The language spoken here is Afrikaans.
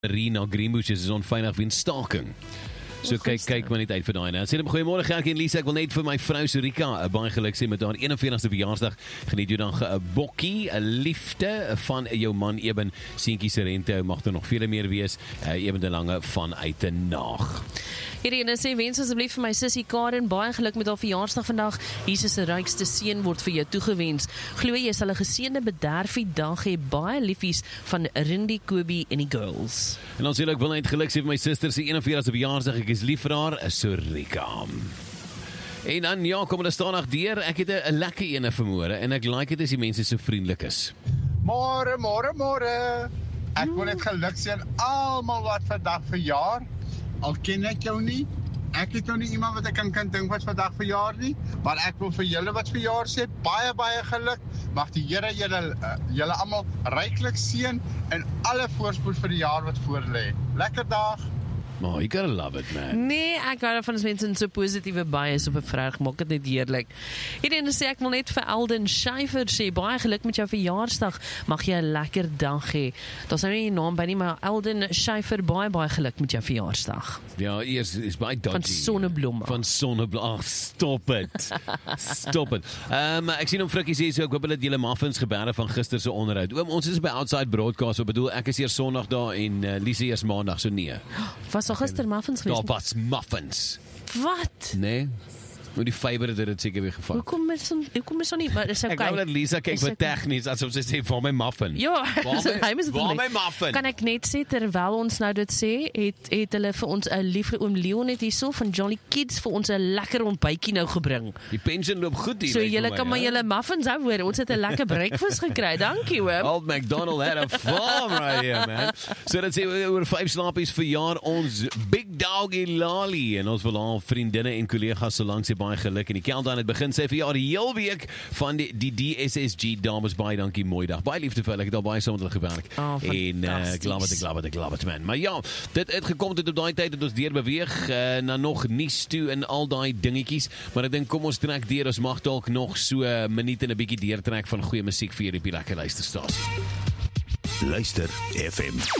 Marina Greenbushes is onveilig weens staking. So kyk maar net uit vir daai nou. Sê goeiemôre Gertjie en Lisa, ek wil net vir my vrou Surika baie geluk sê met haar 41ste verjaarsdag. Geniet jou dan 'n bokkie, 'n liefde van jou man Eben, seentjie se rente, mag daar nog vele meer wees. Eben de Lange vanuit die Naag. Hierdie ene sê, wens asseblief vir my sussie Karen baie geluk met haar verjaarsdag vandag. Jesus se rykste seun word vir jou toegewens. Glo jy sal 'n geseënde bederfie dag hê. Baie liefies van Rindy, Kobie en die girls. En dan sê ek wil net geluk sê vir my suster se 41ste verjaarsdag. Ek is lief vir haar, Surika. En dan ja, kom hulle staan deur. Ek het 'n lekker ene vanmôre en ek like dit as die mense so vriendelik is. Môre. Ek wil net geluk sê aan almal wat vandag verjaar. Al ken ek jou nie. Ek het nou nie iemand wat ek kan dink wat vandag verjaar nie, maar ek wil vir julle wat verjaar sê, baie geluk. Mag die Here julle almal ryklik seën en alle voorspoed vir die jaar wat voorlê. Lekker dag. Oh, you gotta love it, man. Nee, ek hou daarvan as mense so positiewe bias op 'n vrou maak dit net heerlik. Hierdie sê ek wil net vir Elden Schuyfer sê baie geluk met jou verjaarsdag. Mag jy 'n lekker dag hê. Daar's nou nie 'n naam by nie, maar Elden Schuyfer baie geluk met jou verjaarsdag. Ja, eers is baie dodgy. Van Sonneblomme. Van Sonneblomme. Ag, stop it. Stop it. Ek sien hom Frikkie sê so ek hoop hulle het julle muffins gebeure van gister se onderhoud. Oom, ons is by Outside Broadcast, so bedoel ek is eers Sondag daar en Lise eers Maandag, so nee. Was al gister muffins geweest? Daar was muffins. Wat? Nee. Nou die fiber het dit seker weer gevat. Hoekom is so nie, maar dis okay. Ek gou dat Lisa kyk vir tegnies asof sy sê vir my muffin. Ja, waar my muffin? Kan ek net sê terwyl ons nou dit sê, het hulle vir ons 'n liefde oom Leon het hierso van Jolly Kids vir ons 'n lekker ontbytjie nou gebring. Die pension loop goed hier. So julle kan maar julle muffins hou hoor. Ons het 'n lekker breakfast gekry. Dankie oom. Old McDonald had a farm right here, man. So dit sê oor 5 slapies verjaar ons Big Doggy Lali en ons wil haar vriendinne en kollegas solank sy baie geluk en die countdown het begin sy verjaar die heel week van die DSSG dames. Baie dankie, mooi dag. Baie liefde vir hulle. Ek het al baie saam met hulle gewerk. En ek love it man. Maar ja, dit het gekom tot op daai tyd dat ons deur beweeg na nog nuus toe en al daai dingetjies, maar ek dink kom ons trek deur. Ons mag dalk nog so 'n minuut en 'n bietjie deurtrek van goeie musiek vir julle op die lekker luisterstasie. Luister FM.